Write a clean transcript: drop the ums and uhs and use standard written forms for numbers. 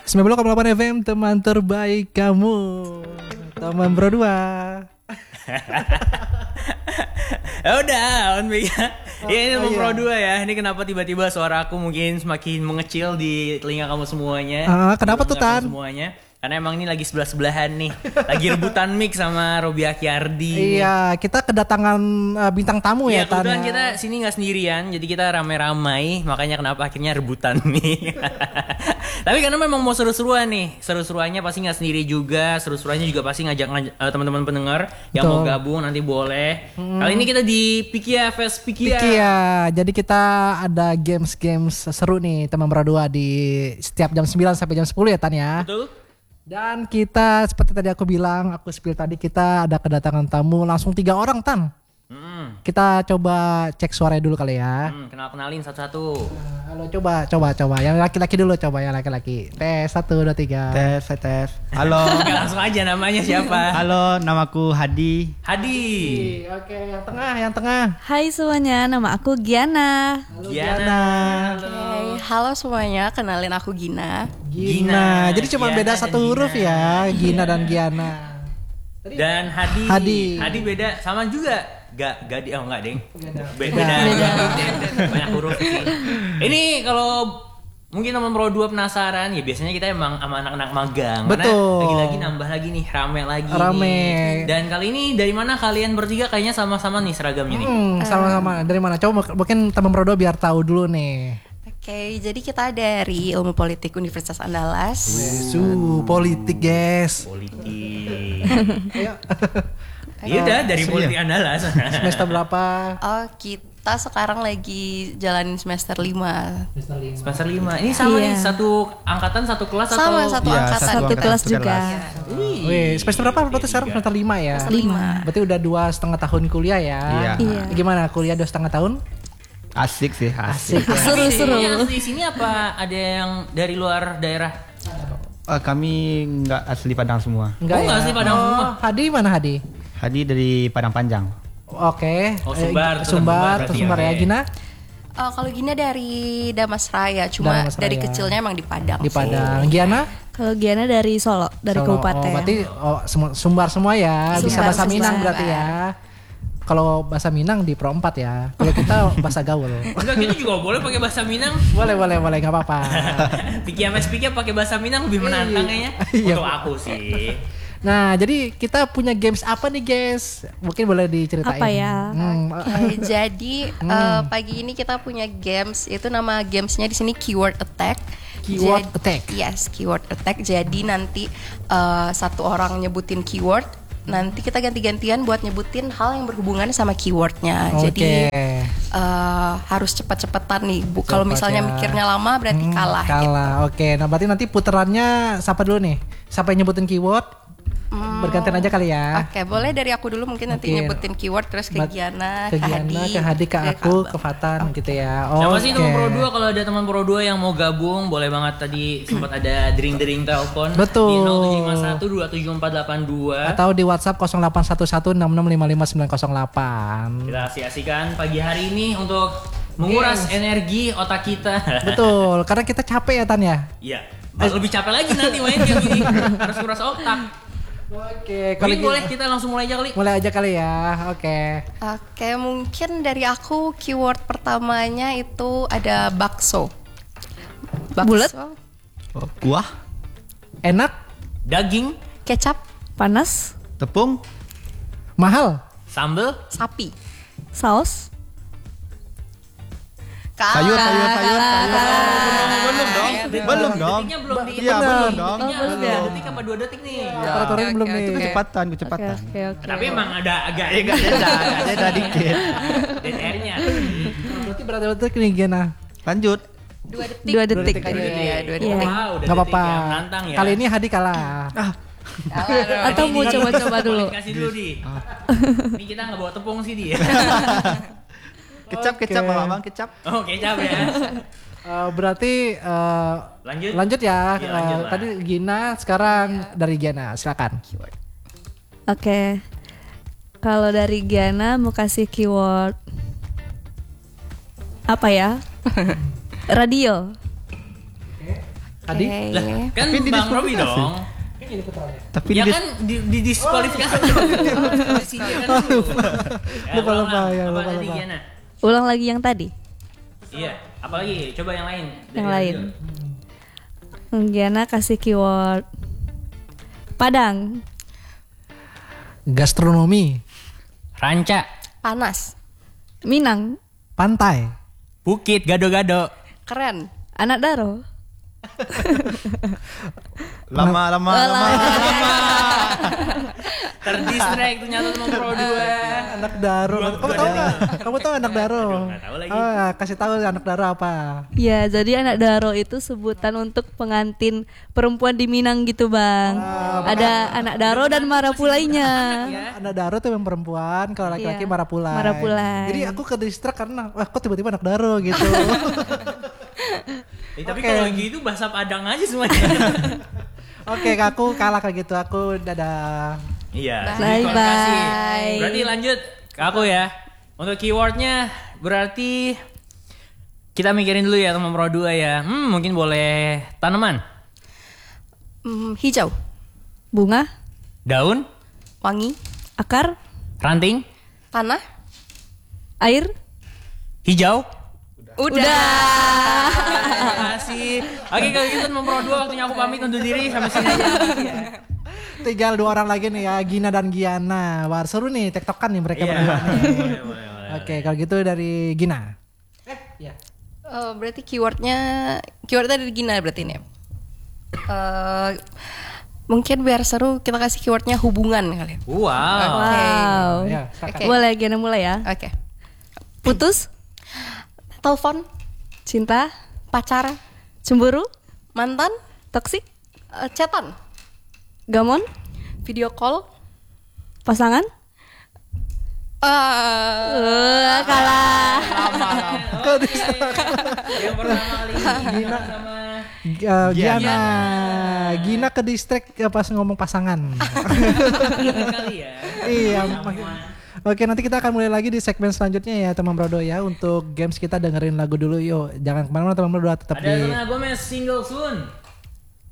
90,8 FM teman terbaik kamu. Teman berdua. Ya udah, on mic. Ini teman Pro 2 ya. Ini kenapa tiba-tiba suara aku mungkin semakin mengecil di telinga kamu semuanya. Kenapa tuh Tan? Semuanya. Karena emang ini lagi sebelah-sebelahan nih. Lagi rebutan mic sama Robi Akiardi. Iya, kita kedatangan bintang tamu ya Tan. Kebetulan kita sini gak sendirian. Jadi kita ramai-ramai. Makanya kenapa akhirnya rebutan mic. Tapi karena memang mau seru-seruan nih. Seru-seruannya pasti gak sendiri juga. Seru-seruannya juga pasti ngajak teman-teman pendengar yang mau gabung nanti boleh. Kali ini kita di Pikia Fest Pikia. Jadi kita ada games seru nih teman berdua di setiap jam 9 sampai jam 10 ya Tan ya. Betul. Dan kita seperti tadi aku bilang, aku spill tadi kita ada kedatangan tamu langsung 3 orang Tan. Kita coba cek suaranya dulu kali ya. Kenalin satu-satu. Halo, coba. Yang laki-laki dulu coba, yang laki-laki. Tes 1, 2, 3. Tes. Halo. Oke, langsung aja namanya siapa? Halo, namaku Hadi. Hadi. Oke, yang tengah. Hai semuanya, nama aku Giana. Halo, Giana. Hai, halo semuanya, kenalin aku Gina. Gina. Jadi cuma Giana beda dan satu huruf Gina. ya, Gina dan Giana. Dan Hadi. Hadi beda sama juga. Gadi enggak, Deng. Beda. Banyak huruf sih. Ini kalau mungkin teman Pro 2 penasaran ya, biasanya kita emang sama anak-anak magang. Betul. Karena lagi-lagi nambah lagi nih, rame lagi. Nih. Dan kali ini dari mana kalian bertiga kayaknya sama-sama nih seragamnya nih. Sama-sama. Dari mana? Coba mungkin teman Pro 2 biar tahu dulu nih. Oke, jadi kita dari Ilmu Politik Universitas Andalas. Politik, guys. Politik. Ayo. Iya udah dari Politik Andalas. Semester berapa? Oh, kita sekarang lagi jalanin semester 5. Semester 5. Ini sama nih, satu angkatan, satu kelas Sama, atau? satu angkatan. Satu kelas juga. Wih, semester berapa berarti sekarang? Semester 5 ya? Semester 5. Berarti udah 2,5 tahun kuliah ya? Iya. Gimana kuliah 2,5 tahun? Asik sih, asik. Seru-seru. Di sini apa ada yang dari luar daerah? Kami nggak asli Padang semua. Enggak nggak sih Padang semua. Hadi mana Hadi? Hadi dari Padang Panjang. Oke. Oh, Sumbar. Sumbar ya Gina? Kalau Gina dari Damas Raya, cuma Damas dari Raya. kecilnya emang di Padang. Di Padang. Giana? Kalau Giana dari Solo, dari Solo. kabupaten. Berarti Sumbar semua ya. Bisa Sumbar, bahasa Minang Sumbar. berarti ya. Kalau bahasa Minang di Pro 4 ya. Kalau kita bahasa gaul. Enggak, kita juga boleh pakai bahasa Minang. Boleh enggak apa-apa. Pikia pakai bahasa Minang lebih menantang kayaknya. Iya. Untuk aku sih. Nah, jadi kita punya games apa nih, guys? Mungkin boleh diceritain. Apa ya? Oke, jadi pagi ini kita punya games, itu nama gamesnya di sini Keyword Attack. Keyword Attack. Yes, Keyword Attack. Jadi nanti satu orang nyebutin keyword, nanti kita ganti-gantian buat nyebutin hal yang berhubungan sama keywordnya. Jadi harus cepat-cepatan nih. Kalau misalnya mikirnya lama berarti kalah. Kalah. Oke. Nah, berarti nanti puterannya siapa dulu nih? Siapa yang nyebutin keyword? Bergantian aja kali ya. Oke, boleh dari aku dulu mungkin nanti nyebutin keyword terus ke Giana, ke Hadi, ke aku, ke Fatan gitu ya. Siapa sih teman Pro 2? Oke. Kalau ada teman Pro 2 yang mau gabung, boleh banget. Tadi sempat ada dering-dering telepon. Betul. Di 0751 27482. Atau di WhatsApp 081166550908. Kita asik-asikan pagi hari ini untuk menguras energi otak kita. Betul, karena kita capek ya Tan ya. Iya. Lebih capek lagi nanti main game ini. Harus nguras otak. Oke, Kalau boleh kita langsung mulai aja kali. Mulai aja kali ya. Oke. Oke, mungkin dari aku keyword pertamanya itu ada bakso. Bulet. Kuah, Enak, Daging, Kecap, Panas, tepung, mahal, sambal, sapi. saus, sayur. Belum dong. Detiknya belum di. Iya, belum dong. Detiknya 1 detik apa 2 detik nih. peraturannya belum nih. Itu kecepatan. Oke. Tapi emang ada agak Beda dikit. DTR-nya. Berarti berarti detik nih Gena. Lanjut. 2 detik. 2 detik. Tadi ya, 2 Iya. detik. Wow, udah Gak apa-apa. detik ya, menantang ya. Kali ini Hadi kalah. Atau mau coba-coba dulu. Kasih dulu di. Ini kita nggak bawa tepung sih dia. Kecap, Oke. Bang, kecap. Oh, kecap ya. Berarti Lanjut ya. Ya, lanjut lah. Tadi Gina, sekarang dari Giana. Silakan. Oke. Kalau dari Giana mau kasih keyword apa ya? Radio. Kadi? Lah, kan Tapi Bang Robi didiskualifikasi. dong. Tapi Ya di kan di diskualifikasi. Lupa, ya, Apa lupa. tadi Giana? Ulang lagi yang tadi. Iya, apalagi coba yang lain. Yang Dari lain. Arjo. Giana kasih keyword Padang, Gastronomi, Ranca, Panas. Minang, pantai, Bukit, Gado-gado. Keren. Anak Daro, lama. Terdistract ternyata teman Pro 2. anak Daro. Kamu tahu nggak? Kamu tahu anak Daro? Nggak tahu lagi. Kasih tahu anak Daro apa? Ya, jadi anak Daro itu sebutan untuk pengantin perempuan di Minang gitu, Bang. Ada anak Daro dan Marapulainya. Anak Daro tuh yang perempuan, kalau laki-laki Iya, Marapulai. Marapulai. Jadi aku ke distrak karena wah kok tiba-tiba anak Daro gitu. Tapi Oke. kalau gitu bahasa Padang aja semuanya. Oke, aku kalah kayak gitu. Aku dadah. Iya. Bye, diskualifikasi. bye. Berarti lanjut ke aku ya. Untuk keywordnya berarti kita mikirin dulu ya teman Pro 2 ya. Mungkin boleh tanaman, Hijau. Bunga, daun, Wangi. akar, ranting, Tanah. air. hijau. Udah. Terima kasih. Oke kalau gitu teman Pro 2 waktunya aku pamit undur diri sampai sini aja. Tinggal 2 orang lagi nih ya, Gina dan Giana. Wah, seru nih tektokan nih mereka Iya. berdua nih. Boleh. Oke, kalau gitu dari Gina. Ya. Berarti keywordnya dari Gina berarti ini. Mungkin biar seru kita kasih keywordnya hubungan kali ya. Wow. Wow. Ya, silakan. Oke. Boleh Giana mulai ya. Oke. Putus, Telepon, cinta, pacar, cemburu, mantan, toksik, chatan, gamon, video call. pasangan. Kalah. Yang pertama kali Gina sama Giana. Gina ke distrik pas ngomong pasangan. kali ya. Iya. Oke, nanti kita akan mulai lagi di segmen selanjutnya ya teman Brodo ya. Untuk games kita dengerin lagu dulu yuk. Jangan kemana-mana teman Brodo, tetap Ada di Selena Gomez single soon.